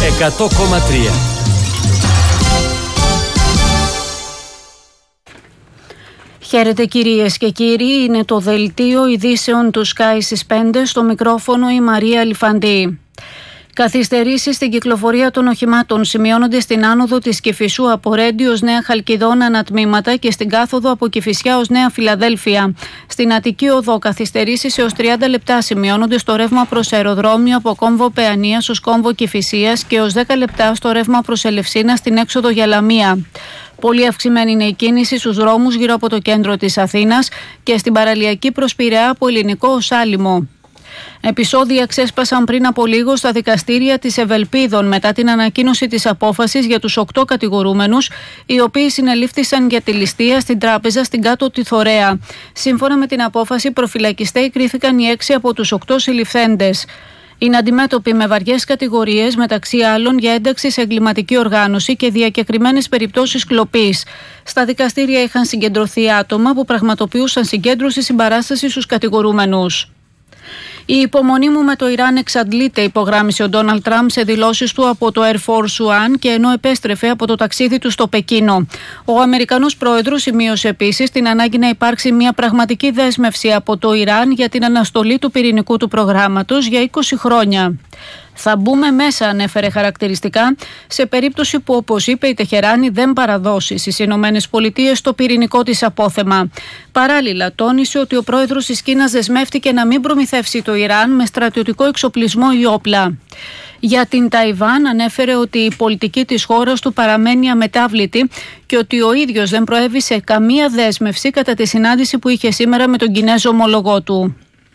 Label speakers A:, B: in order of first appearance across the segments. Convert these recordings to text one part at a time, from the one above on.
A: 100,3.
B: Χαίρετε κυρίες και κύριοι, είναι το δελτίο ειδήσεων του Sky στις 5, στο μικρόφωνο η Μαρία Λιφαντή. Καθυστερήσεις στην κυκλοφορία των οχημάτων σημειώνονται στην άνοδο της Κηφισού από Ρέντι ως Νέα Χαλκιδόνα ανατμήματα και στην κάθοδο από Κηφισιά ως Νέα Φιλαδέλφια. Στην Αττική Οδό καθυστερήσεις έως 30 λεπτά σημειώνονται στο ρεύμα προς αεροδρόμιο από κόμβο Παιανίας ως κόμβο Κηφισίας και έως 10 λεπτά στο ρεύμα προς Ελευσίνα στην έξοδο για Λαμία. Πολύ αυξημένη είναι η κίνηση στους δρόμους γύρω από το κέντρο της Αθήνας και στην παραλιακή προς Πειραιά από Ελληνικό ως Άλυμο. Επεισόδια ξέσπασαν πριν από λίγο στα δικαστήρια της Ευελπίδων μετά την ανακοίνωση της απόφασης για τους 8 κατηγορούμενους, οι οποίοι συνελήφθησαν για τη ληστεία στην τράπεζα στην Κάτω Τιθωρέα. Σύμφωνα με την απόφαση, προφυλακιστέοι κρίθηκαν οι 6 από τους 8 συλληφθέντες. Είναι αντιμέτωποι με βαριές κατηγορίες, μεταξύ άλλων για ένταξη σε εγκληματική οργάνωση και διακεκριμένες περιπτώσεις κλοπής. Στα δικαστήρια είχαν συγκεντρωθεί άτομα που πραγματοποιούσαν συγκέντρωση συμπαράσταση στους κατηγορούμενους. Η υπομονή μου με το Ιράν εξαντλείται, υπογράμμισε ο Ντόναλντ Τραμπ σε δηλώσεις του από το Air Force One και ενώ επέστρεφε από το ταξίδι του στο Πεκίνο. Ο Αμερικανός πρόεδρος σημείωσε επίσης την ανάγκη να υπάρξει μια πραγματική δέσμευση από το Ιράν για την αναστολή του πυρηνικού του προγράμματος για 20 χρόνια. Θα μπούμε μέσα, ανέφερε χαρακτηριστικά, σε περίπτωση που, όπως είπε, η Τεχεράνη δεν παραδώσει στις ΗΠΑ το πυρηνικό της απόθεμα. Παράλληλα, τόνισε ότι ο πρόεδρος της Κίνας δεσμεύτηκε να μην προμηθεύσει το Ιράν με στρατιωτικό εξοπλισμό ή όπλα. Για την Ταϊβάν ανέφερε ότι η πολιτική της χώρας του παραμένει αμετάβλητη και ότι ο ίδιος δεν προέβησε καμία δέσμευση κατά τη συνάντηση που είχε σήμερα με τον Κινέζο ομολογό του.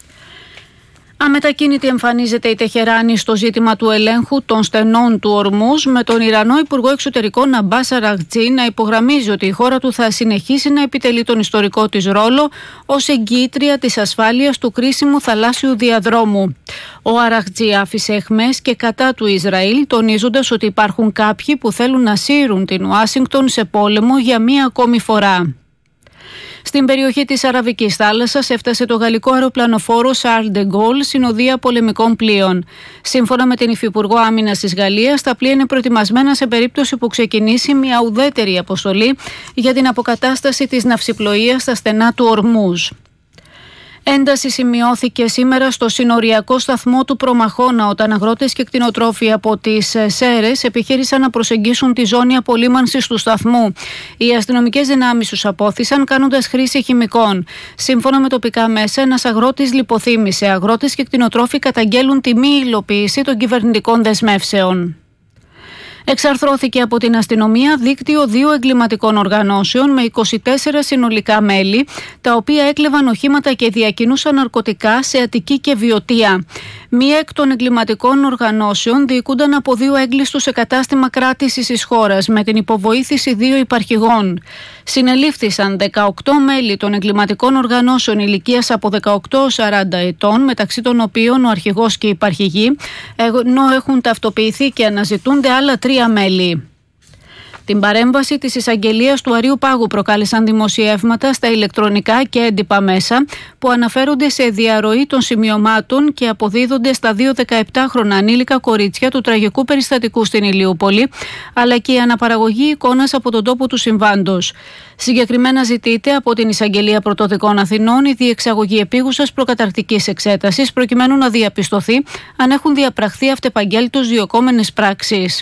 B: Αμετακίνητη εμφανίζεται η Τεχεράνη στο ζήτημα του ελέγχου των στενών του Ορμούζ, με τον Ιρανό Υπουργό Εξωτερικών Αμπάς Αραγτζή να υπογραμμίζει ότι η χώρα του θα συνεχίσει να επιτελεί τον ιστορικό της ρόλο ως εγγυήτρια της ασφάλειας του κρίσιμου θαλάσσιου διαδρόμου. Ο Αραγτζή άφησε εχμές και κατά του Ισραήλ, τονίζοντας ότι υπάρχουν κάποιοι που θέλουν να σύρουν την Ουάσιγκτον σε πόλεμο για μία ακόμη φορά. Στην περιοχή της Αραβικής θάλασσας έφτασε το γαλλικό αεροπλανοφόρο Charles de Gaulle συνοδεία πολεμικών πλοίων. Σύμφωνα με την Υφυπουργό Άμυνας της Γαλλίας, τα πλοία είναι προετοιμασμένα σε περίπτωση που ξεκινήσει μια ουδέτερη αποστολή για την αποκατάσταση της ναυσιπλοείας στα στενά του Ορμούζ. Ένταση σημειώθηκε σήμερα στο συνοριακό σταθμό του Προμαχώνα, όταν αγρότες και κτηνοτρόφοι από τις Σέρες επιχείρησαν να προσεγγίσουν τη ζώνη απολύμανσης του σταθμού. Οι αστυνομικές δυνάμεις τους απόθυσαν κάνοντας χρήση χημικών. Σύμφωνα με τοπικά μέσα, ένας αγρότης λιποθύμησε. Αγρότες και κτηνοτρόφοι καταγγέλουν τη μη υλοποίηση των κυβερνητικών δεσμεύσεων. Εξαρθρώθηκε από την αστυνομία δίκτυο 2 εγκληματικών οργανώσεων με 24 συνολικά μέλη, τα οποία έκλεβαν οχήματα και διακινούσαν ναρκωτικά σε Αττική και Βιωτία. Μία εκ των εγκληματικών οργανώσεων διοικούνταν από 2 έγκλειστους σε κατάστημα κράτησης της χώρας με την υποβοήθηση 2 υπαρχηγών. Συνελήφθησαν 18 μέλη των εγκληματικών οργανώσεων ηλικίας από 18 έως 40 ετών, μεταξύ των οποίων ο αρχηγός και οι υπαρχηγοί, ενώ έχουν ταυτοποιηθεί και αναζητούνται άλλα 3 μέλη. Την παρέμβαση της εισαγγελίας του Αριού Πάγου προκάλεσαν δημοσιεύματα στα ηλεκτρονικά και έντυπα μέσα που αναφέρονται σε διαρροή των σημειωμάτων και αποδίδονται στα 2 17χρονα ανήλικα κορίτσια του τραγικού περιστατικού στην Ηλιούπολη, αλλά και η αναπαραγωγή εικόνας από τον τόπο του συμβάντος. Συγκεκριμένα ζητείται από την Εισαγγελία Πρωτοδικών Αθηνών η διεξαγωγή επίγουσας προκαταρκτικής εξέτασης προκειμένου να διαπιστωθεί αν έχουν διαπραχθεί αυτεπαγγέλτως διωκόμενες πράξεις.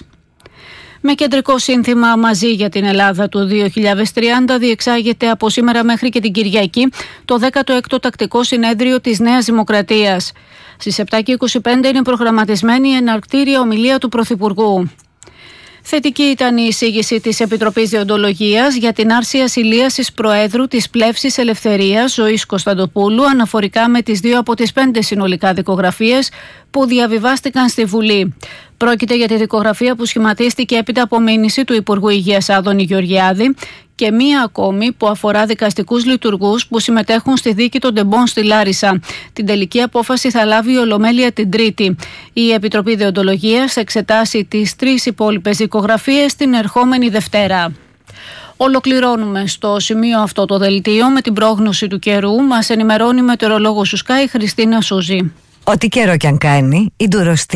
B: Με κεντρικό σύνθημα «Μαζί για την Ελλάδα» του 2030 διεξάγεται από σήμερα μέχρι και την Κυριακή το 16ο Τακτικό Συνέδριο της Νέας Δημοκρατίας. Στις 7:25 είναι προγραμματισμένη η εναρκτήρια ομιλία του Πρωθυπουργού. Θετική ήταν η εισήγηση της Επιτροπής Δεοντολογίας για την άρση ασυλίασης Προέδρου της Πλεύσης Ελευθερίας Ζωής Κωνσταντοπούλου αναφορικά με τις 2 από τις 5 συνολικά δικογραφίες που διαβιβάστηκαν στη Βουλή. Πρόκειται για τη δικογραφία που σχηματίστηκε έπειτα από μήνυση του Υπουργού Υγείας Άδωνη Γεωργιάδη και μία ακόμη που αφορά δικαστικούς λειτουργούς που συμμετέχουν στη δίκη των Ντεμπών στη Λάρισα. Την τελική απόφαση θα λάβει η Ολομέλεια την Τρίτη. Η Επιτροπή Δεοντολογίας εξετάσει τις 3 υπόλοιπες δικογραφίες την ερχόμενη Δευτέρα. Ολοκληρώνουμε στο σημείο αυτό το δελτίο με την πρόγνωση του καιρού. Μας ενημερώνει η μετεωρολόγος του Sky Χριστίνα Σούζη.
C: Ό,τι καιρό κι αν κάνει, η Durostec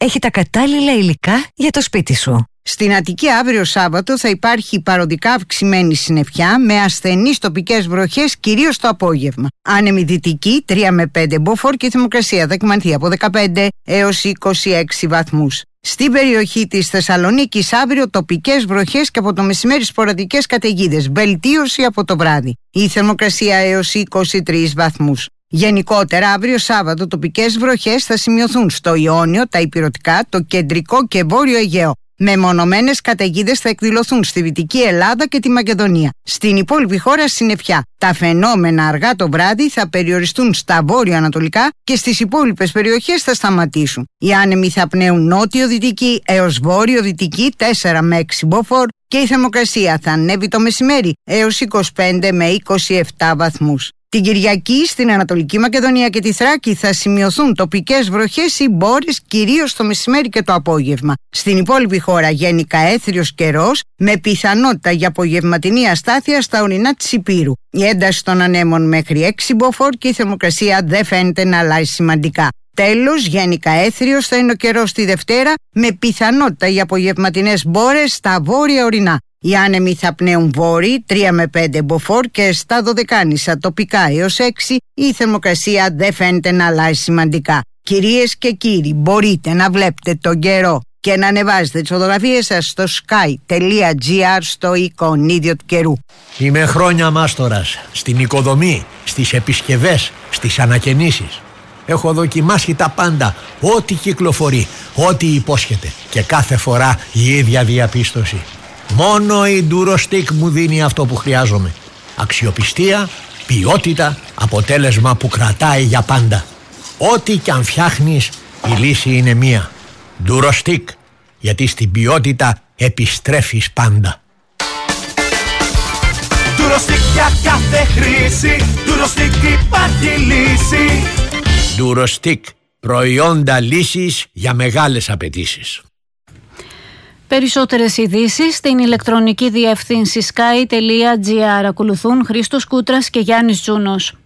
A: έχει τα κατάλληλα υλικά για το σπίτι σου.
C: Στην Αττική αύριο Σάββατο θα υπάρχει παροδικά αυξημένη συννεφιά με ασθενείς τοπικές βροχές κυρίως το απόγευμα. Άνεμη δυτική 3 με 5 μποφόρ και η θερμοκρασία θα κυμανθεί από 15 έως 26 βαθμούς. Στην περιοχή της Θεσσαλονίκης αύριο τοπικές βροχές και από το μεσημέρι σποραδικές καταιγίδες. Βελτίωση από το βράδυ. Η θερμοκρασία έως 23 βαθμούς. Γενικότερα, αύριο Σάββατο τοπικές βροχές θα σημειωθούν στο Ιόνιο, τα Ηπειρωτικά, το κεντρικό και βόρειο Αιγαίο. Μεμονωμένες καταιγίδες θα εκδηλωθούν στη Δυτική Ελλάδα και τη Μακεδονία. Στην υπόλοιπη χώρα συννεφιά. Τα φαινόμενα αργά το βράδυ θα περιοριστούν στα βόρειο-ανατολικά και στις υπόλοιπες περιοχές θα σταματήσουν. Οι άνεμοι θα πνέουν νότιο-δυτική έως βόρειο-δυτική 4 με 6 μποφόρ και η θερμοκρασία θα ανέβει το μεσημέρι έως 25 με 27 βαθμούς. Την Κυριακή στην Ανατολική Μακεδονία και τη Θράκη θα σημειωθούν τοπικές βροχές ή μπόρες κυρίως το μεσημέρι και το απόγευμα. Στην υπόλοιπη χώρα γενικά έθριος καιρός με πιθανότητα για απογευματινή αστάθεια στα ορεινά της Ηπείρου. Η ένταση των ανέμων μέχρι 6 μποφόρ και η θερμοκρασία δεν φαίνεται να αλλάζει σημαντικά. Τέλος, γενικά έθριος θα είναι ο καιρός τη Δευτέρα με πιθανότητα για απογευματινές μπόρες στα βόρεια ορεινά. Οι άνεμοι θα πνέουν βόρειοι 3 με 5 μποφόρ και στα Δωδεκάνησα τοπικά έως 6 η θερμοκρασία δεν φαίνεται να αλλάζει σημαντικά. Κυρίες και κύριοι, μπορείτε να βλέπετε τον καιρό και να ανεβάζετε τις φωτογραφίες σας στο sky.gr στο εικονίδιο του καιρού.
D: Είμαι χρόνια μάστορας στην οικοδομή, στις επισκευές, στις ανακαινήσεις. Έχω δοκιμάσει τα πάντα, ό,τι κυκλοφορεί, ό,τι υπόσχεται και κάθε φορά η ίδια διαπίστωση. Μόνο η Durostec μου δίνει αυτό που χρειάζομαι. Αξιοπιστία, ποιότητα, αποτέλεσμα που κρατάει για πάντα. Ό,τι κι αν φτιάχνεις, η λύση είναι μία. Durostec, γιατί στην ποιότητα επιστρέφεις πάντα.
E: Durostec για κάθε χρήση, Durostec υπάρχει λύση.
D: Durostec, προϊόντα λύσης για μεγάλες απαιτήσεις.
B: Περισσότερες ειδήσεις στην ηλεκτρονική διεύθυνση sky.gr. Ακολουθούν Χρήστος Κούτρας και Γιάννης Τζούνος.